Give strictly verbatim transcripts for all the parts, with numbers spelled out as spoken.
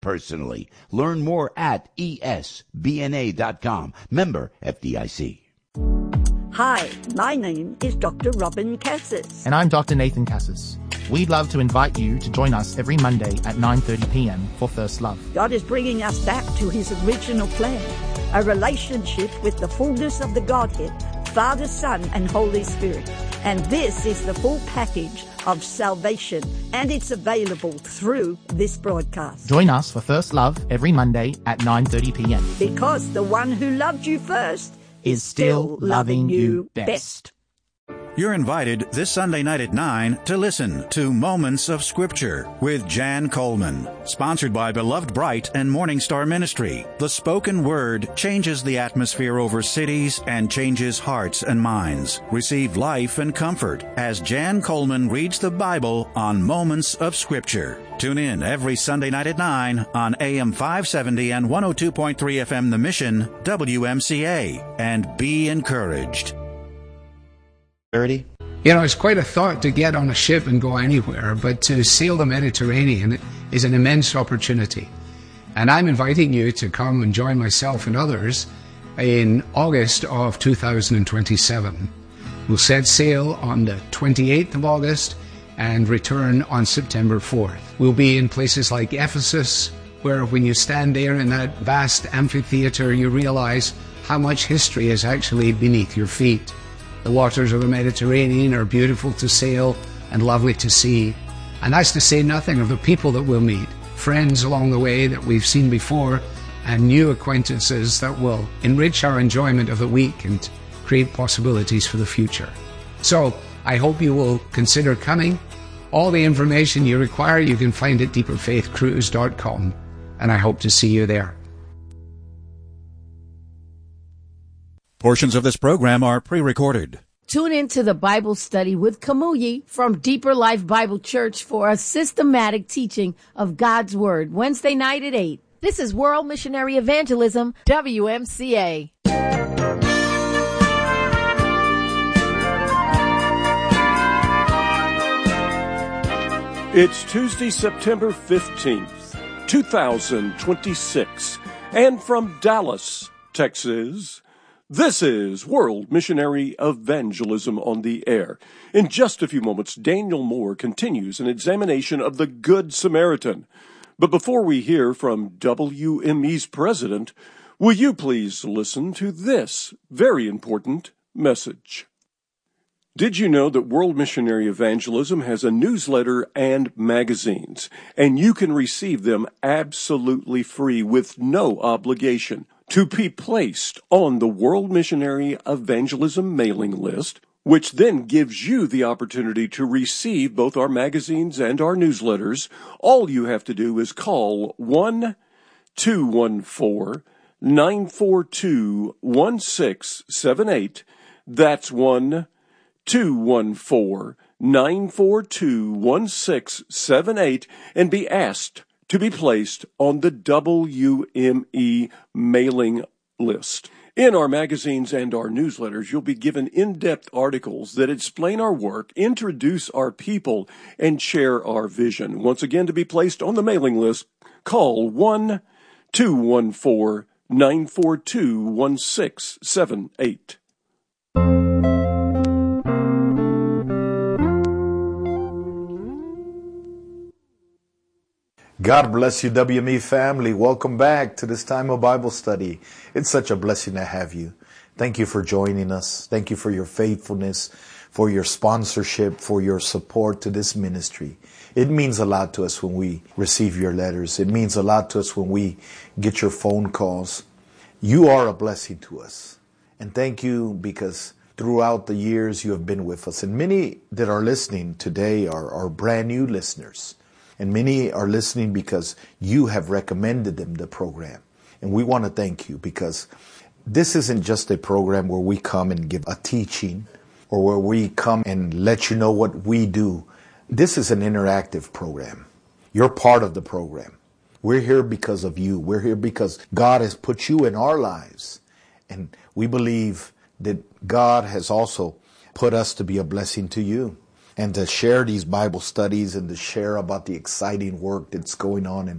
personally. Learn more at E S B N A dot com. Member F D I C. Hi, my name is Doctor Robin Cassis. And I'm Doctor Nathan Cassis. We'd love to invite you to join us every Monday at nine thirty p.m. for First Love. God is bringing us back to his original plan, a relationship with the fullness of the Godhead, Father, Son, and Holy Spirit. And this is the full package of salvation, and it's available through this broadcast. Join us for First Love every Monday at nine thirty p.m. Because the one who loved you first is still loving you best. You're invited this Sunday night at nine to listen to Moments of Scripture with Jan Coleman, sponsored by Beloved Bright and Morning Star Ministry. The spoken word changes the atmosphere over cities and changes hearts and minds. Receive life and comfort as Jan Coleman reads the Bible on Moments of Scripture. Tune in every Sunday night at nine on A M five seventy and one oh two point three F M The Mission, W M C A, and be encouraged. You know, it's quite a thought to get on a ship and go anywhere, but to sail the Mediterranean is an immense opportunity. And I'm inviting you to come and join myself and others in August of two thousand twenty-seven. We'll set sail on the twenty-eighth of August and return on September fourth. We'll be in places like Ephesus, where when you stand there in that vast amphitheater, you realize how much history is actually beneath your feet. The waters of the Mediterranean are beautiful to sail and lovely to see. And that's to say nothing of the people that we'll meet, friends along the way that we've seen before, and new acquaintances that will enrich our enjoyment of the week and create possibilities for the future. So I hope you will consider coming. All the information you require you can find at deeper faith cruise dot com, and I hope to see you there. Portions of this program are pre-recorded. Tune into the Bible study with Kamui from Deeper Life Bible Church for a systematic teaching of God's Word, Wednesday night at eight. This is World Missionary Evangelism, W M C A. It's Tuesday, September fifteenth, two thousand twenty-six, and from Dallas, Texas, this is World Missionary Evangelism on the Air. In just a few moments, Daniel Moore continues an examination of the Good Samaritan. But before we hear from W M E's president, will you please listen to this very important message? Did you know that World Missionary Evangelism has a newsletter and magazines, and you can receive them absolutely free with no obligation? To be placed on the World Missionary Evangelism mailing list, which then gives you the opportunity to receive both our magazines and our newsletters, all you have to do is call one two one four, nine four two, one six seven eight. That's one two one four, nine four two, one six seven eight, and be asked to be placed on the W M E mailing list. In our magazines and our newsletters, you'll be given in-depth articles that explain our work, introduce our people, and share our vision. Once again, to be placed on the mailing list, call one two one four, nine four two, one six seven eight. God bless you, W M E family. Welcome back to this time of Bible study. It's such a blessing to have you. Thank you for joining us. Thank you for your faithfulness, for your sponsorship, for your support to this ministry. It means a lot to us when we receive your letters. It means a lot to us when we get your phone calls. You are a blessing to us. And thank you because throughout the years you have been with us. And many that are listening today are, are brand new listeners. And many are listening because you have recommended them the program. And we want to thank you because this isn't just a program where we come and give a teaching or where we come and let you know what we do. This is an interactive program. You're part of the program. We're here because of you. We're here because God has put you in our lives. And we believe that God has also put us to be a blessing to you. And to share these Bible studies and to share about the exciting work that's going on in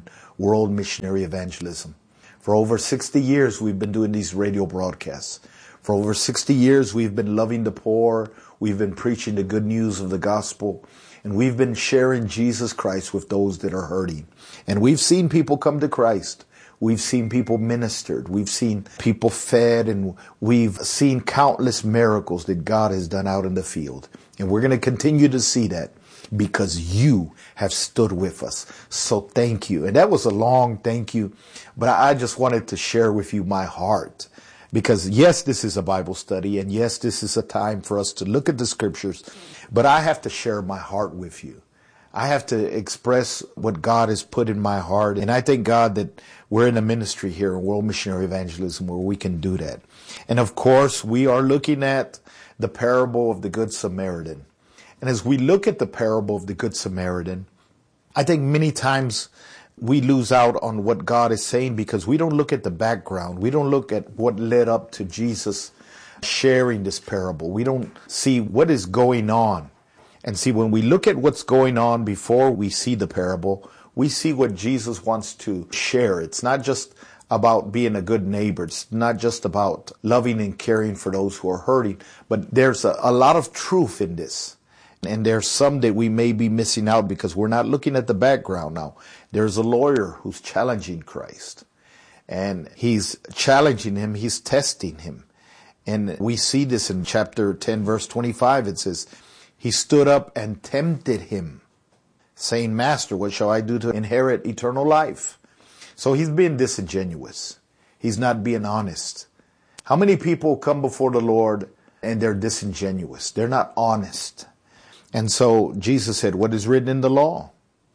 World Missionary Evangelism. For over sixty years, we've been doing these radio broadcasts. For over sixty years, we've been loving the poor. We've been preaching the good news of the gospel. And we've been sharing Jesus Christ with those that are hurting. And we've seen people come to Christ. We've seen people ministered. We've seen people fed. And we've seen countless miracles that God has done out in the field. And we're going to continue to see that because you have stood with us. So thank you. And that was a long thank you. But I just wanted to share with you my heart. Because yes, this is a Bible study, and yes, this is a time for us to look at the scriptures, but I have to share my heart with you. I have to express what God has put in my heart, and I thank God that we're in a ministry here in World Missionary Evangelism where we can do that. And of course, we are looking at the parable of the Good Samaritan. And as we look at the parable of the Good Samaritan, I think many times we lose out on what God is saying because we don't look at the background. We don't look at what led up to Jesus sharing this parable. We don't see what is going on. And see, when we look at what's going on before we see the parable, we see what Jesus wants to share. It's not just about being a good neighbor. It's not just about loving and caring for those who are hurting, but there's a, a lot of truth in this. And there's some that we may be missing out because we're not looking at the background now. There's a lawyer who's challenging Christ. And he's challenging him. He's testing him. And we see this in chapter ten, verse twenty-five. It says, he stood up and tempted him, saying, Master, what shall I do to inherit eternal life? So he's being disingenuous. He's not being honest. How many people come before the Lord and they're disingenuous? They're not honest. And so Jesus said, what is written in the law?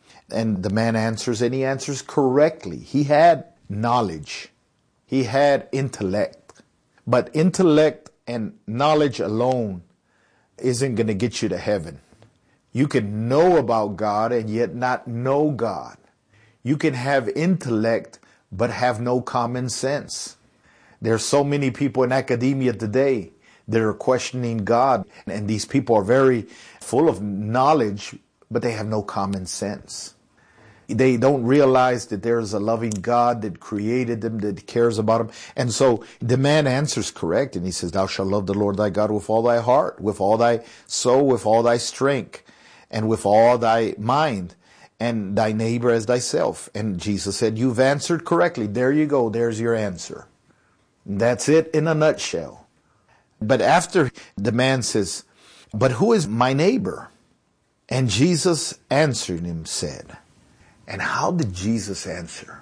And the man answers, and he answers correctly. He had knowledge. He had intellect. But intellect and knowledge alone isn't going to get you to heaven. You can know about God and yet not know God. You can have intellect but have no common sense. There's so many people in academia today that are questioning God. And these people are very full of knowledge, but they have no common sense. They don't realize that there's a loving God that created them, that cares about them. And so the man answers correct. And he says, thou shalt love the Lord thy God with all thy heart, with all thy soul, with all thy strength, and with all thy mind, and thy neighbor as thyself. And Jesus said, you've answered correctly. There you go. There's your answer. And that's it in a nutshell. But after the man says, but who is my neighbor? And Jesus answered him, said, and how did Jesus answer?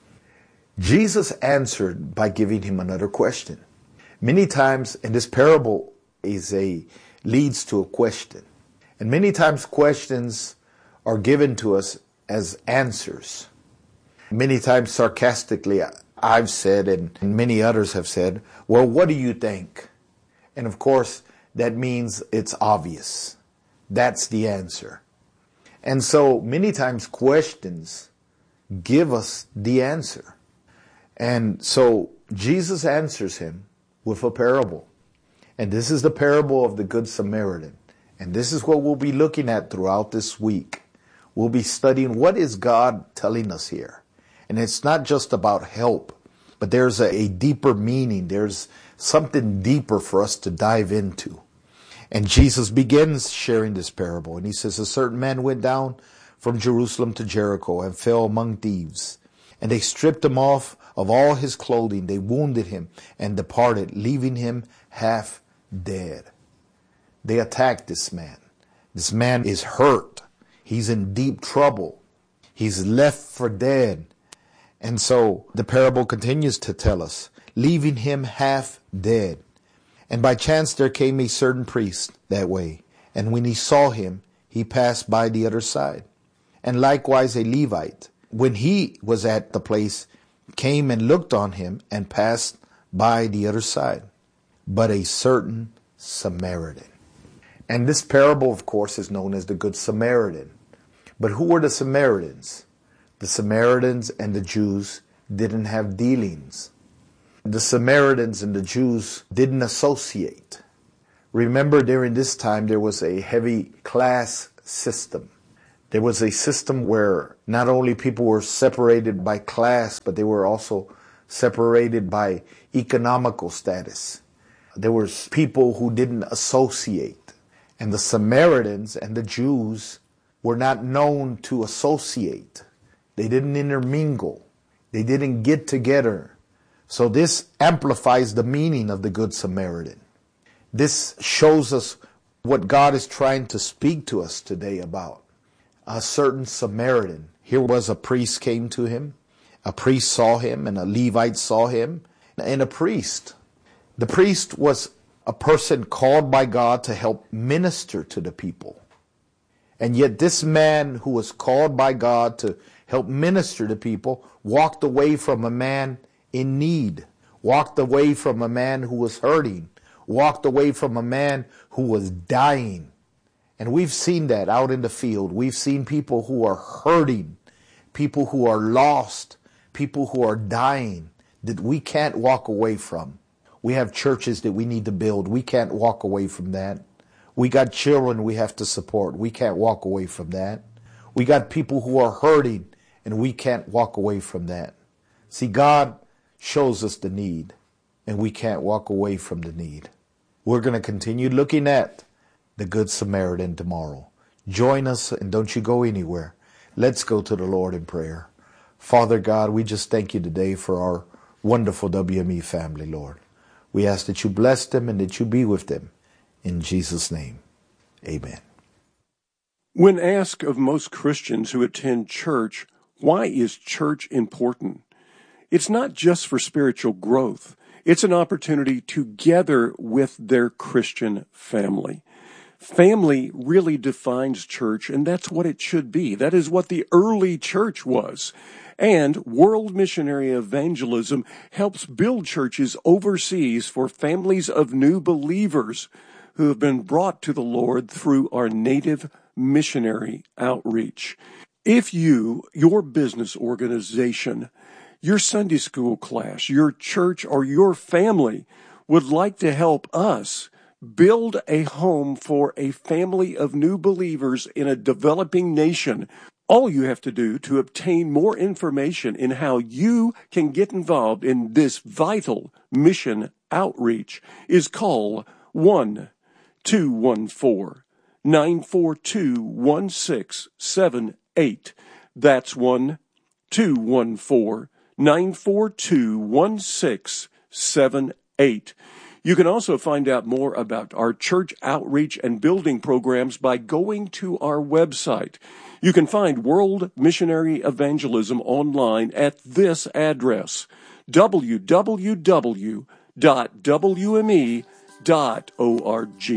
Jesus answered by giving him another question. Many times, and this parable is a leads to a question. And many times questions are given to us as answers. Many times sarcastically, I've said, and many others have said, well, what do you think? And of course, that means it's obvious. That's the answer. And so many times questions give us the answer. And so Jesus answers him with a parable. And this is the parable of the Good Samaritan. And this is what we'll be looking at throughout this week. We'll be studying what is God telling us here. And it's not just about help, but there's a, a deeper meaning. There's something deeper for us to dive into. And Jesus begins sharing this parable. And he says, a certain man went down from Jerusalem to Jericho and fell among thieves. And they stripped him off of all his clothing. They wounded him and departed, leaving him half dead. They attacked this man. This man is hurt. He's in deep trouble. He's left for dead. And so the parable continues to tell us, leaving him half dead. And by chance there came a certain priest that way. And when he saw him, he passed by the other side. And likewise a Levite, when he was at the place, came and looked on him and passed by the other side. But a certain Samaritan. And this parable, of course, is known as the Good Samaritan. But who were the Samaritans? The Samaritans and the Jews didn't have dealings. The Samaritans and the Jews didn't associate. Remember, during this time, there was a heavy class system. There was a system where not only people were separated by class, but they were also separated by economical status. There was people who didn't associate. And the Samaritans and the Jews were not known to associate. They didn't intermingle. They didn't get together. So this amplifies the meaning of the Good Samaritan. This shows us what God is trying to speak to us today about. A certain Samaritan. Here was a priest came to him. A priest saw him, and a Levite saw him, and a priest. The priest was a person called by God to help minister to the people. And yet this man who was called by God to help minister to people walked away from a man in need, walked away from a man who was hurting, walked away from a man who was dying. And we've seen that out in the field. We've seen people who are hurting, people who are lost, people who are dying that we can't walk away from. We have churches that we need to build. We can't walk away from that. We got children we have to support. We can't walk away from that. We got people who are hurting, and we can't walk away from that. See, God shows us the need, and we can't walk away from the need. We're going to continue looking at the Good Samaritan tomorrow. Join us, and don't you go anywhere. Let's go to the Lord in prayer. Father God, we just thank you today for our wonderful W M E family, Lord. We ask that you bless them and that you be with them. In Jesus' name, amen. When asked of most Christians who attend church, why is church important? It's not just for spiritual growth. It's an opportunity to gather with their Christian family. Family really defines church, and that's what it should be. That is what the early church was. And World Missionary Evangelism helps build churches overseas for families of new believers who have been brought to the Lord through our native missionary outreach. If you, your business organization, your Sunday school class, your church, or your family would like to help us build a home for a family of new believers in a developing nation, all you have to do to obtain more information in how you can get involved in this vital mission outreach is call one two one four, nine four two, one six seven eight. That's one two one four, nine four two, one six seven eight. You can also find out more about our church outreach and building programs by going to our website. You can find World Missionary Evangelism online at this address, w w w dot w m e dot org.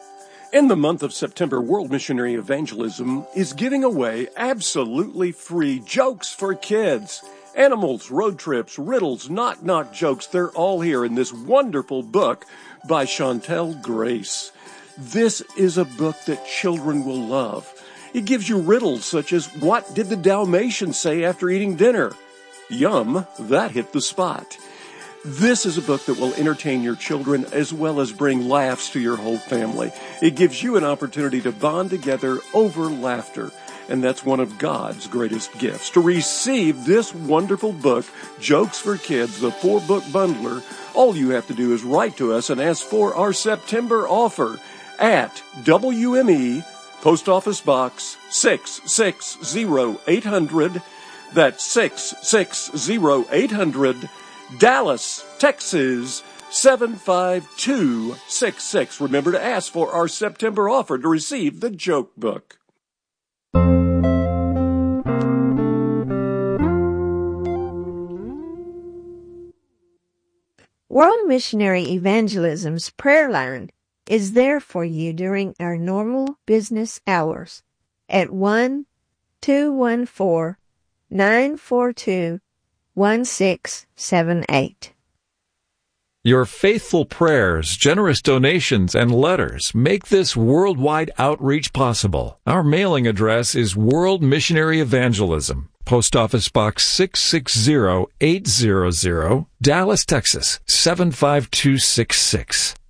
In the month of September, World Missionary Evangelism is giving away absolutely free jokes for kids. Animals, road trips, riddles, knock-knock jokes, they're all here in this wonderful book by Chantel Grace. This is a book that children will love. It gives you riddles such as, what did the Dalmatian say after eating dinner? Yum, that hit the spot. This is a book that will entertain your children as well as bring laughs to your whole family. It gives you an opportunity to bond together over laughter. And that's one of God's greatest gifts. To receive this wonderful book, Jokes for Kids, the four-book bundler, all you have to do is write to us and ask for our September offer at W M E, Post Office Box six six zero eight hundred. That's six six zero eight hundred, Dallas, Texas, seven five two six six. Remember to ask for our September offer to receive the joke book. World Missionary Evangelism's prayer line is there for you during our normal business hours at one two one four, nine four two, one six seven eight. Your faithful prayers, generous donations, and letters make this worldwide outreach possible. Our mailing address is World Missionary Evangelism, Post Office Box six six zero eight hundred, Dallas, Texas seven five two six six.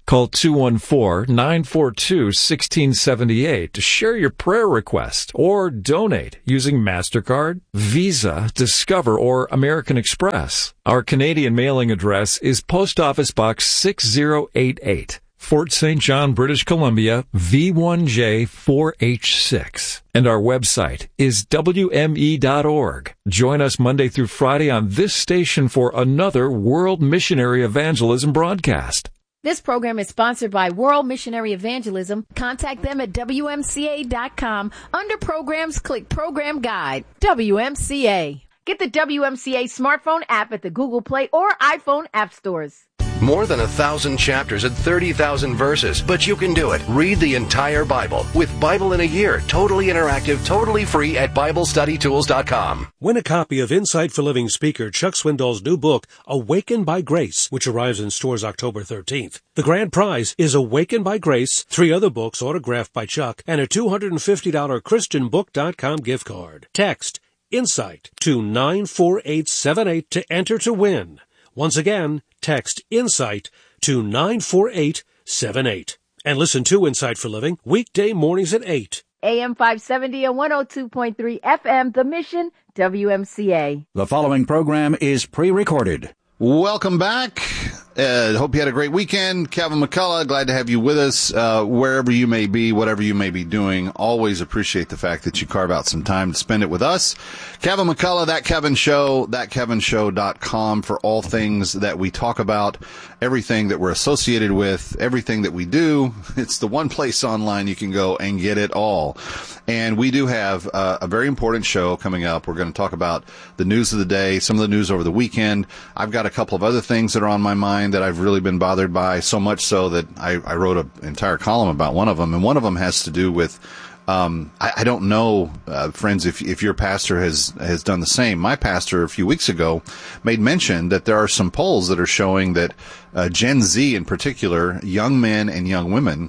Call two one four, nine four two, one six seven eight to share your prayer request or donate using MasterCard, Visa, Discover, or American Express. Our Canadian mailing address is Post Office Box six zero eight eight, Fort Saint John, British Columbia, V one J four H six. And our website is W M E dot org. Join us Monday through Friday on this station for another World Missionary Evangelism broadcast. This program is sponsored by World Missionary Evangelism. Contact them at W M C A dot com. Under Programs, click Program Guide. W M C A. Get the W M C A smartphone app at the Google Play or iPhone app stores. More than a thousand chapters and thirty thousand verses, but you can do it. Read the entire Bible with Bible in a Year, totally interactive, totally free at Bible Study Tools dot com. Win a copy of Insight for Living speaker Chuck Swindoll's new book, Awakened by Grace, which arrives in stores October thirteenth. The grand prize is Awakened by Grace, three other books autographed by Chuck, and a two hundred fifty dollars Christian Book dot com gift card. Text Insight to nine four eight seven eight to enter to win. Once again, text Insight to nine four eight seven eight. And listen to Insight for Living weekday mornings at eight. A M five seventy and one oh two point three F M, The Mission, W M C A. The following program is pre-recorded. Welcome back. Uh, hope you had a great weekend. Kevin McCullough, glad to have you with us, uh, wherever you may be, whatever you may be doing. Always appreciate the fact that you carve out some time to spend it with us. Kevin McCullough, That Kevin Show, that kevin show dot com for all things that we talk about, everything that we're associated with, everything that we do. It's the one place online you can go and get it all. And we do have uh, a very important show coming up. We're going to talk about the news of the day, some of the news over the weekend. I've got a couple of other things that are on my mind that I've really been bothered by, so much so that I, I wrote an entire column about one of them, and one of them has to do with, um, I, I don't know, uh, friends, if if your pastor has, has done the same. My pastor a few weeks ago made mention that there are some polls that are showing that uh, Gen Z in particular, young men and young women,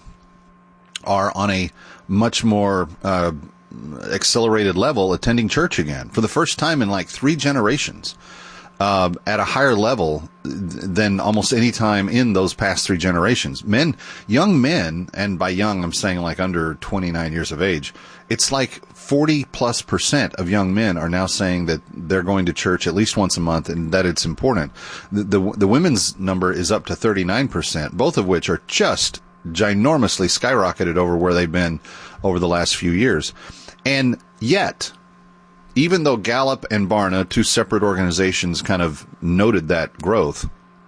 are on a much more uh, accelerated level attending church again for the first time in like three generations. Uh, at a higher level than almost any time in those past three generations. Men, young men, and by young I'm saying like under twenty-nine years of age, it's like forty plus percent of young men are now saying that they're going to church at least once a month and that it's important. The, the, the women's number is up to thirty-nine percent, both of which are just ginormously skyrocketed over where they've been over the last few years. And yet, even though Gallup and Barna, two separate organizations, kind of noted that growth,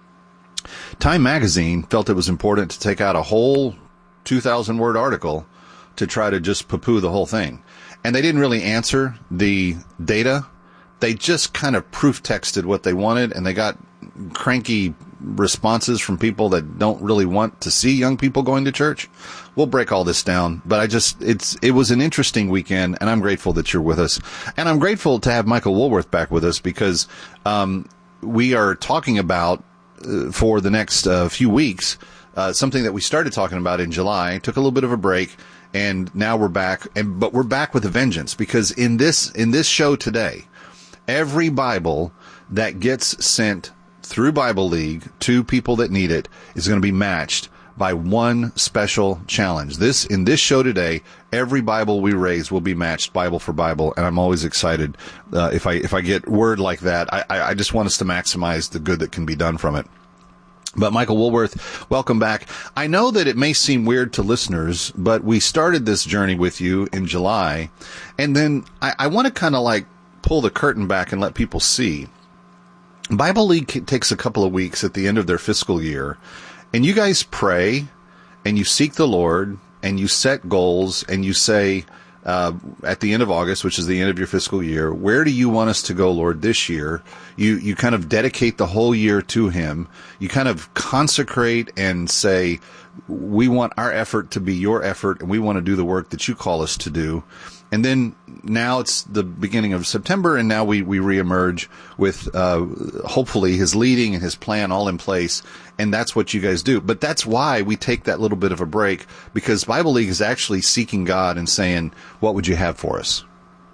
Time Magazine felt it was important to take out a whole two thousand word article to try to just poo-poo the whole thing. And they didn't really answer the data. They just kind of proof texted what they wanted, and they got cranky responses from people that don't really want to see young people going to church. We'll break all this down, but I just, it's, it was an interesting weekend, and I'm grateful that you're with us. And I'm grateful to have Michael Woolworth back with us because, um, we are talking about, uh, for the next, uh, few weeks, uh, something that we started talking about in July, took a little bit of a break, and now we're back, and, but we're back with a vengeance because in this, in this show today, every Bible that gets sent through Bible League to people that need it is going to be matched by one special challenge. This, in this show today, every Bible we raise will be matched Bible for Bible, and I'm always excited uh, if I if I get word like that. I, I just want us to maximize the good that can be done from it. But Michael Woolworth, welcome back. I know that it may seem weird to listeners, but we started this journey with you in July, and then I, I want to kind of like pull the curtain back and let people see. Bible League takes a couple of weeks at the end of their fiscal year, and you guys pray, and you seek the Lord, and you set goals, and you say, uh, at the end of August, which is the end of your fiscal year, where do you want us to go, Lord, this year? You, you kind of dedicate the whole year to Him. You kind of consecrate and say, we want our effort to be your effort, and we want to do the work that you call us to do. And then now it's the beginning of September, and now we, we reemerge with, uh, hopefully His leading and His plan all in place. And that's what you guys do. But that's why we take that little bit of a break, because Bible League is actually seeking God and saying, what would you have for us?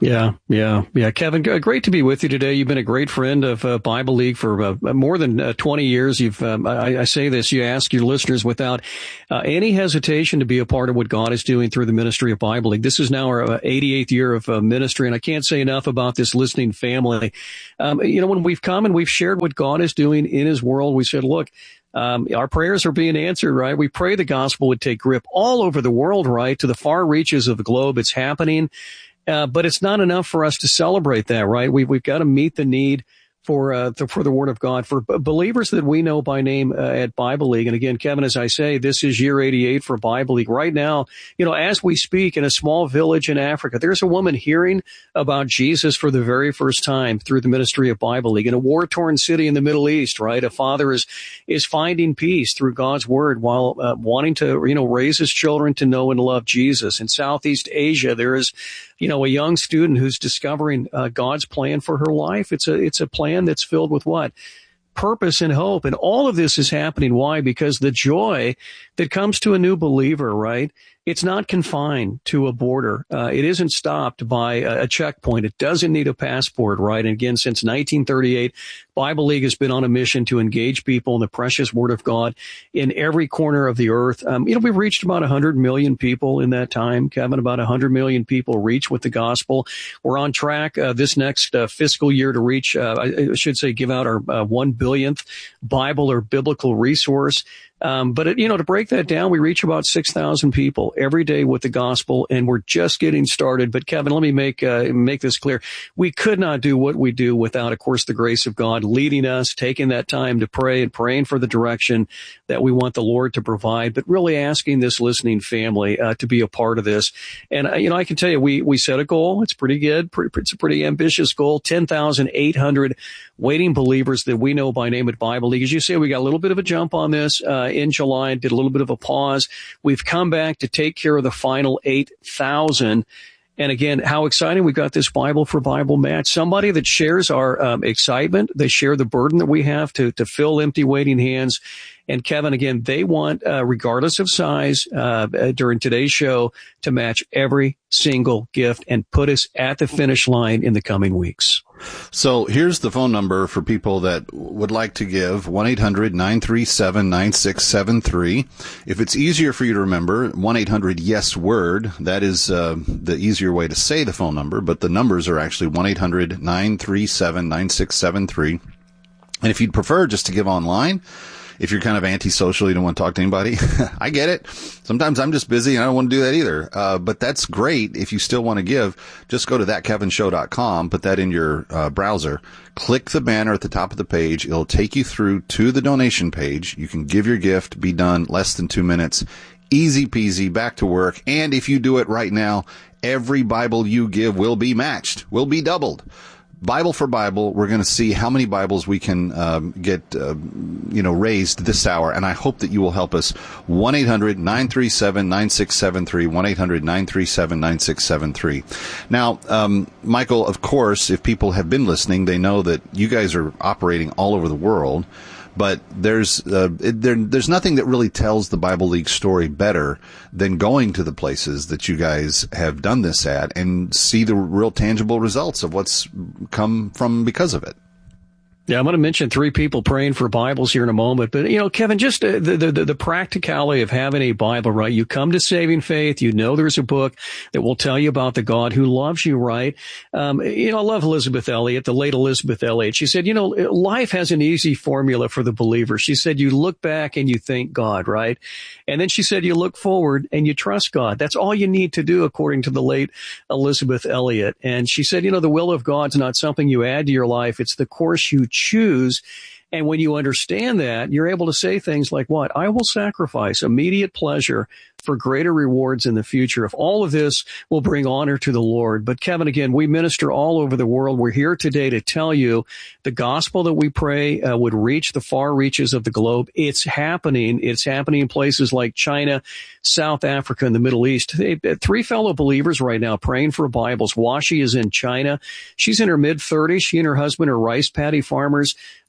Yeah, yeah, yeah. Kevin, great to be with you today. You've been a great friend of uh, Bible League for uh, more than uh, twenty years. You've, um, I, I say this, you ask your listeners without uh, any hesitation to be a part of what God is doing through the ministry of Bible League. This is now our uh, eighty-eighth year of uh, ministry, and I can't say enough about this listening family. Um, you know, when we've come and we've shared what God is doing in his world, we said, look, Um, our prayers are being answered, right? We pray the gospel would take grip all over the world, right? To the far reaches of the globe. It's happening. Uh, but it's not enough for us to celebrate that, right? We've, we've got to meet the need for, uh, the, for the Word of God, for b- believers that we know by name uh, at Bible League. And again, Kevin, as I say, this is year eighty-eight for Bible League. Right now, you know, as we speak in a small village in Africa, there's a woman hearing about Jesus for the very first time through the ministry of Bible League. In a war-torn city in the Middle East, right, a father is, is finding peace through God's Word while uh, wanting to, you know, raise his children to know and love Jesus. In Southeast Asia, there is, you know, a young student who's discovering uh, God's plan for her life. It's a, it's a plan that's filled with what? Purpose and hope. And all of this is happening. Why? Because the joy that comes to a new believer, right? It's not confined to a border. Uh, it isn't stopped by a, a checkpoint. It doesn't need a passport, right? And again, since nineteen thirty-eight, Bible League has been on a mission to engage people in the precious Word of God in every corner of the earth. Um, you know, we've reached about one hundred million people in that time, Kevin. About one hundred million people reach with the gospel. We're on track uh, this next uh, fiscal year to reach, uh, I should say, give out our uh, one billionth Bible or biblical resource. Um, but, it, you know, to break that down, we reach about six thousand people every day with the gospel, and we're just getting started. But, Kevin, let me make uh, make this clear. We could not do what we do without, of course, the grace of God leading us, taking that time to pray and praying for the direction that we want the Lord to provide, but really asking this listening family uh, to be a part of this. And, uh, you know, I can tell you, we, we set a goal. It's pretty good. Pretty, it's a pretty ambitious goal, ten thousand eight hundred waiting believers that we know by name at Bible League. As you say, we got a little bit of a jump on this uh, in July, did a little bit of a pause. We've come back to take care of the final eight thousand. And again, how exciting. We've got this Bible for Bible match. Somebody that shares our um, excitement. They share the burden that we have to, to fill empty waiting hands. And Kevin, again, they want, uh, regardless of size, uh, during today's show to match every single gift and put us at the finish line in the coming weeks. So here's the phone number for people that would like to give, one eight hundred nine three seven nine six seven three. If it's easier for you to remember, one eight hundred yes word. That is uh, the easier way to say the phone number, but the numbers are actually one eight hundred nine three seven nine six seven three. And if you'd prefer just to give online, if you're kind of antisocial, you don't want to talk to anybody, I get it. Sometimes I'm just busy and I don't want to do that either. Uh, but that's great. If you still want to give, just go to that kevin show dot com, put that in your uh, browser, click the banner at the top of the page. It'll take you through to the donation page. You can give your gift, be done less than two minutes. Easy peasy, back to work. And if you do it right now, every Bible you give will be matched, will be doubled. Bible for Bible, we're going to see how many Bibles we can um, get, uh, you know, raised this hour, and I hope that you will help us. one eight hundred nine three seven nine six seven three, one eight hundred nine three seven nine six seven three. Now, um, Michael, of course, if people have been listening, they know that you guys are operating all over the world. But there's uh, it, there, there's nothing that really tells the Bible League story better than going to the places that you guys have done this at and see the real tangible results of what's come from because of it. Yeah, I'm going to mention three people praying for Bibles here in a moment. But, you know, Kevin, just uh, the, the the practicality of having a Bible, right? You come to saving faith. You know there's a book that will tell you about the God who loves you, right? Um, you know, I love Elizabeth Elliot, the late Elizabeth Elliot. She said, you know, life has an easy formula for the believer. She said, you look back and you thank God, right? And then she said, you look forward and you trust God. That's all you need to do, according to the late Elizabeth Elliot. And she said, you know, the will of God's not something you add to your life. It's the course you choose. And when you understand that, you're able to say things like what? I will sacrifice immediate pleasure for greater rewards in the future. If all of this will bring honor to the Lord. But Kevin, again, we minister all over the world. We're here today to tell you the gospel that we pray uh, would reach the far reaches of the globe. It's happening. It's happening in places like China, South Africa, and the Middle East. They, three fellow believers right now praying for Bibles. Washi is in China. She's in her mid thirties. She and her husband are rice paddy farmers.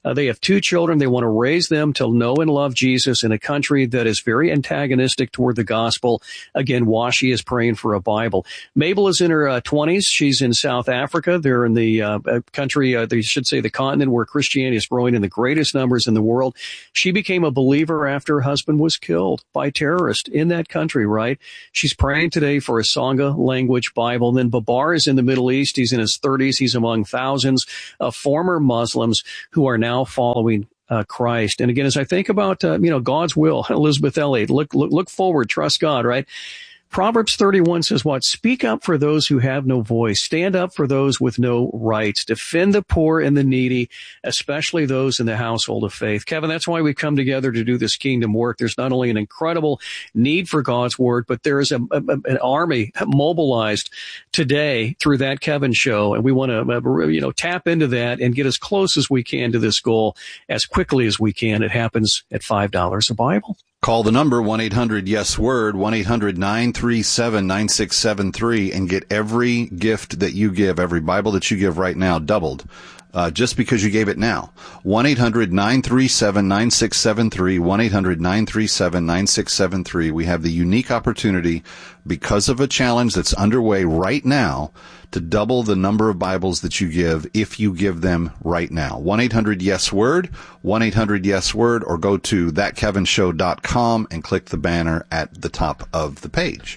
Uh, they have two children. They want to raise them to know and love Jesus in a country that is very antagonistic toward the gospel. Again, Washi is praying for a Bible. Mabel is in her uh, twenties. She's in South Africa. They're in the uh, country, uh, they should say the continent where Christianity is growing in the greatest numbers in the world. She became a believer after her husband was killed by terrorists in that country, right? She's praying today for a Sangha language Bible. And then Babar is in the Middle East. He's in his thirties. He's among thousands of former Muslims who are now following uh, Christ. And again, as I think about, uh, you know, God's will, Elizabeth Elliot, look, look, look forward, trust God, right? Proverbs thirty-one says what? Speak up for those who have no voice. Stand up for those with no rights. Defend the poor and the needy, especially those in the household of faith. Kevin, that's why we come together to do this kingdom work. There's not only an incredible need for God's word, but there is a, a, an army mobilized today through that Kevin show. And we want to, you know, tap into that and get as close as we can to this goal as quickly as we can. It happens at five dollars a Bible. Call the number one eight hundred yes word, one eight hundred nine three seven nine six seven three, and get every gift that you give, every Bible that you give right now doubled. Uh, just because you gave it now. one eight hundred nine three seven nine six seven three, one eight hundred nine three seven nine six seven three. We have the unique opportunity, because of a challenge that's underway right now, to double the number of Bibles that you give if you give them right now. one eight hundred yes word, one eight hundred yes word, or go to that kevin show dot com and click the banner at the top of the page.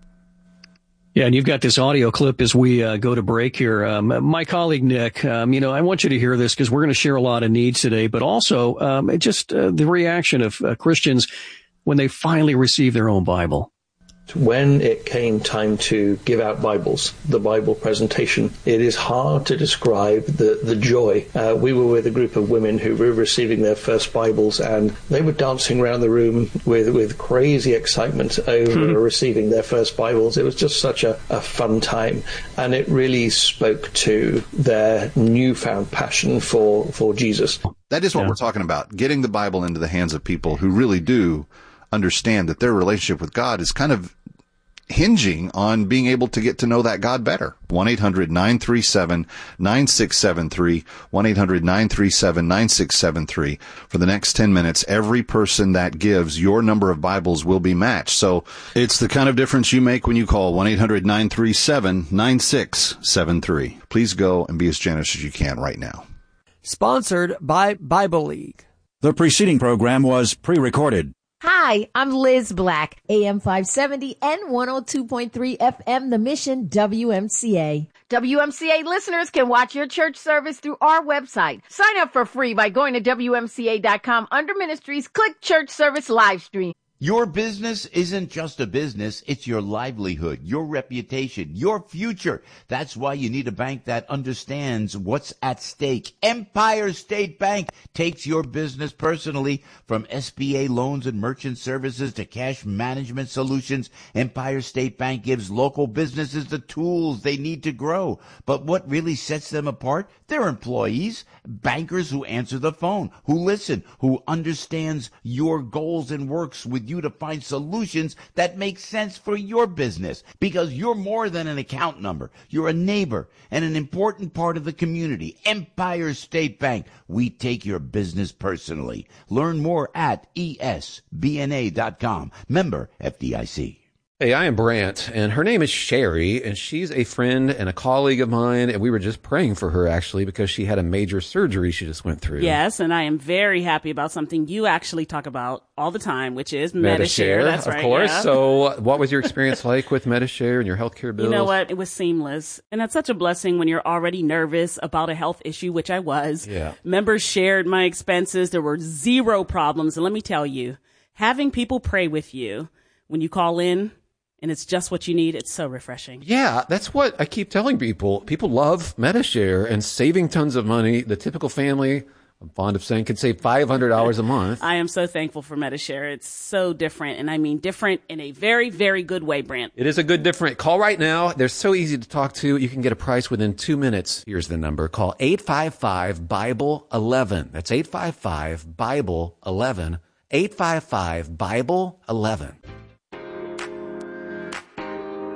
Yeah, and you've got this audio clip as we uh, go to break here. Um, my colleague, Nick, um, you know, I want you to hear this because we're going to share a lot of needs today, but also um, just uh, the reaction of uh, Christians when they finally receive their own Bible. When it came time to give out Bibles, the Bible presentation, it is hard to describe the, the joy. Uh, we were with a group of women who were receiving their first Bibles, and they were dancing around the room with, with crazy excitement over hmm. receiving their first Bibles. It was just such a, a fun time, and it really spoke to their newfound passion for, for Jesus. That is what yeah. we're talking about, getting the Bible into the hands of people who really do understand that their relationship with God is kind of hinging on being able to get to know that God better. one eight hundred nine three seven nine six seven three, one eight hundred nine three seven nine six seven three. For the next ten minutes, every person that gives, your number of Bibles will be matched. So it's the kind of difference you make when you call one eight hundred nine three seven nine six seven three. Please go and be as generous as you can right now. Sponsored by Bible League. The preceding program was pre-recorded. Hi, I'm Liz Black, A M five seventy and one oh two point three F M, The Mission, W M C A. W M C A listeners can watch your church service through our website. Sign up for free by going to W M C A dot com. Under Ministries, click Church Service Live Stream. Your business isn't just a business, it's your livelihood, your reputation, your future. That's why you need a bank that understands what's at stake. Empire State Bank takes your business personally. From S B A loans and merchant services to cash management solutions, Empire State Bank gives local businesses the tools they need to grow. But what really sets them apart? Their employees, bankers who answer the phone, who listen, who understands your goals and works with you to find solutions that make sense for your business, because you're more than an account number. You're a neighbor and an important part of the community. Empire State Bank, we take your business personally. Learn more at E S B N A dot com. Member F D I C. Hey, I am Brant, and her name is Sherry, and she's a friend and a colleague of mine, and we were just praying for her, actually, because she had a major surgery she just went through. Yes, and I am very happy about something you actually talk about all the time, which is Medi-Share. Medi-Share, That's of right, course. yeah. So what was your experience like with Medi-Share and your healthcare bills? You know what? It was seamless, and that's such a blessing when you're already nervous about a health issue, which I was. Yeah. Members shared my expenses. There were zero problems, and let me tell you, having people pray with you when you call in, and it's just what you need, it's so refreshing. Yeah, that's what I keep telling people. People love Medi-Share and saving tons of money. The typical family, I'm fond of saying, can save five hundred dollars a month. I am so thankful for Medi-Share. It's so different, and I mean different in a very, very good way, Brant. It is a good different. Call right now. They're so easy to talk to. You can get a price within two minutes. Here's the number. Call eight five five Bible eleven. That's eight five five Bible eleven. eight five five Bible eleven.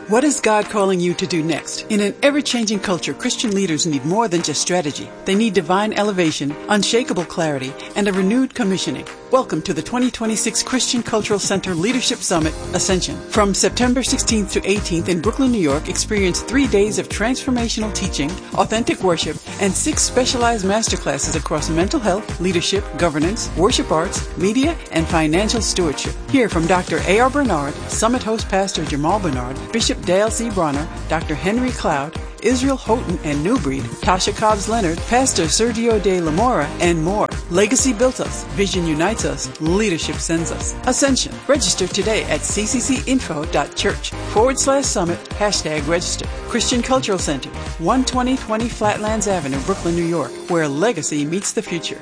What is God calling you to do next? In an ever-changing culture, Christian leaders need more than just strategy. They need divine elevation, unshakable clarity, and a renewed commissioning. Welcome to the twenty twenty-six Christian Cultural Center Leadership Summit, Ascension. From September sixteenth to eighteenth in Brooklyn, New York, experience three days of transformational teaching, authentic worship, and six specialized masterclasses across mental health, leadership, governance, worship arts, media, and financial stewardship. Hear from Doctor A R Bernard, Summit host Pastor Jamal Bernard, Bishop Dale C. Bronner, Doctor Henry Cloud, Israel Houghton and Newbreed, Tasha Cobbs-Leonard, Pastor Sergio de la Mora, and more. Legacy built us, vision unites us, leadership sends us. Ascension. Register today at cccinfo.church forward slash summit, hashtag register. Christian Cultural Center, one twenty twenty Flatlands Avenue, Brooklyn, New York, where legacy meets the future.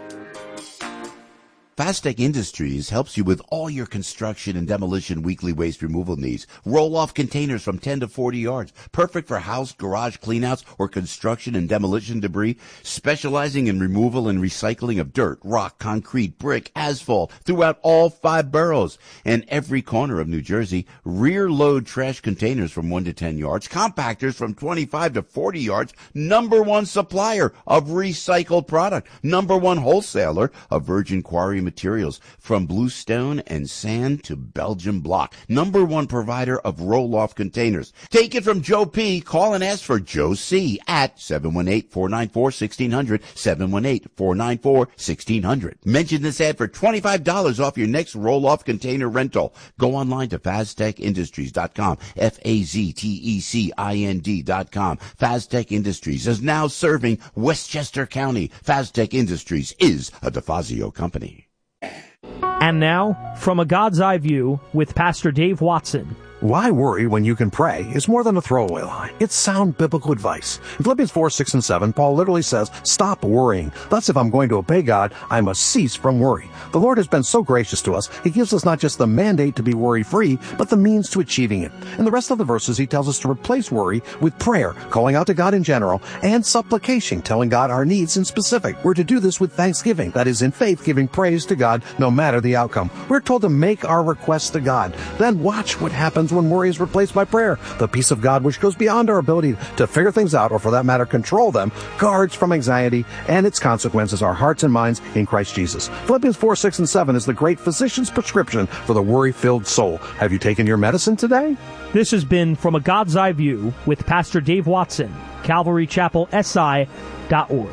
Fastech Industries helps you with all your construction and demolition weekly waste removal needs. Roll-off containers from ten to forty yards. Perfect for house, garage cleanouts, or construction and demolition debris. Specializing in removal and recycling of dirt, rock, concrete, brick, asphalt throughout all five boroughs and every corner of New Jersey. Rear-load trash containers from one to ten yards. Compactors from twenty-five to forty yards. Number one supplier of recycled product. Number one wholesaler of virgin quarry materials from bluestone and sand to Belgian block. Number one provider of roll-off containers. Take it from Joe P. Call and ask for Joe C. at seven one eight, four nine four, one six zero zero, seven one eight, four nine four, one six zero zero. Mention this ad for twenty-five dollars off your next roll-off container rental. Go online to faztech industries dot com, F A Z T E C I N D dot com. Faztech Industries is now serving Westchester County. Faztech Industries is a DeFazio company. And now, from a God's Eye View with Pastor Dave Watson. Why worry when you can pray is more than a throwaway line. It's sound biblical advice. In Philippians four, six, and seven, Paul literally says, stop worrying. Thus, if I'm going to obey God, I must cease from worry. The Lord has been so gracious to us, He gives us not just the mandate to be worry-free, but the means to achieving it. In the rest of the verses, He tells us to replace worry with prayer, calling out to God in general, and supplication, telling God our needs in specific. We're to do this with thanksgiving, that is, in faith, giving praise to God no matter the outcome. We're told to make our requests to God. Then watch what happens when worry is replaced by prayer. The peace of God, which goes beyond our ability to figure things out, or for that matter, control them, guards from anxiety and its consequences our hearts and minds in Christ Jesus. Philippians four, six, and seven is the great physician's prescription for the worry-filled soul. Have you taken your medicine today? This has been From a God's Eye View with Pastor Dave Watson, Calvary Chapel S I dot org.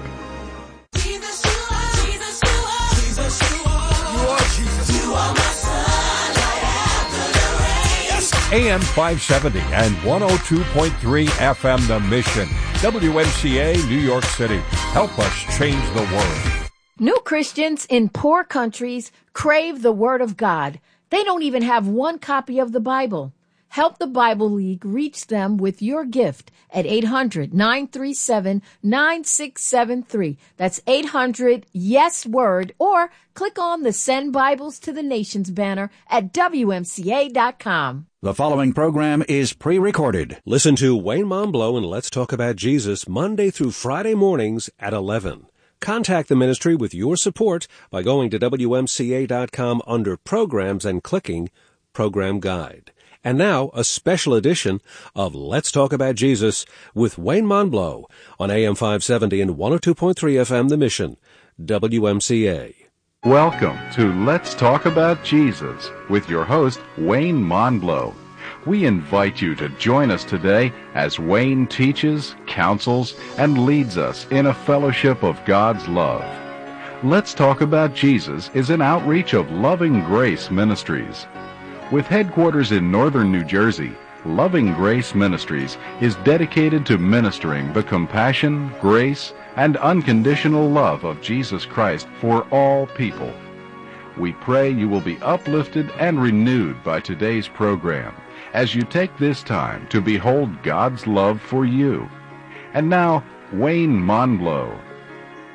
A M five seventy and one oh two point three F M The Mission. W M C A, New York City. Help us change the world. New Christians in poor countries crave the Word of God. They don't even have one copy of the Bible. Help the Bible League reach them with your gift at eight hundred, nine three seven, nine six seven three. That's eight hundred, yes, word, or click on the Send Bibles to the Nations banner at W M C A dot com. The following program is pre-recorded. Listen to Wayne Monblow and Let's Talk About Jesus Monday through Friday mornings at eleven. Contact the ministry with your support by going to W M C A dot com under Programs and clicking Program Guide. And now, a special edition of Let's Talk About Jesus with Wayne Monblow on A M five seventy and one oh two point three F M The Mission, W M C A. Welcome to Let's Talk About Jesus with your host, Wayne Monblow. We invite you to join us today as Wayne teaches, counsels, and leads us in a fellowship of God's love. Let's Talk About Jesus is an outreach of Loving Grace Ministries. With headquarters in northern New Jersey, Loving Grace Ministries is dedicated to ministering the compassion, grace, and unconditional love of Jesus Christ for all people. We pray you will be uplifted and renewed by today's program as you take this time to behold God's love for you. And now, Wayne Monblow.